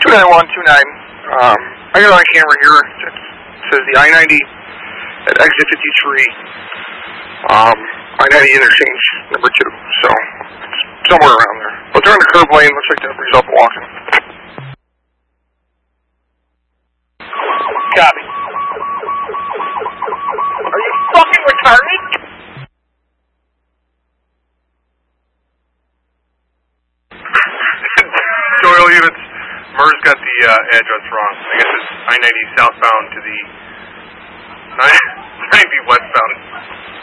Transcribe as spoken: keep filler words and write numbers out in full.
two nine one two nine. Um, I got it on camera here. It says the I ninety at exit fifty-three. Um, I ninety interchange number two. So it's somewhere around there. But they're in the curb lane. Looks like everybody's up walking. Copy. Are you fucking retarded? Doyle Evans, Murr's got the uh, address wrong. I guess it's I ninety southbound to the ninety westbound.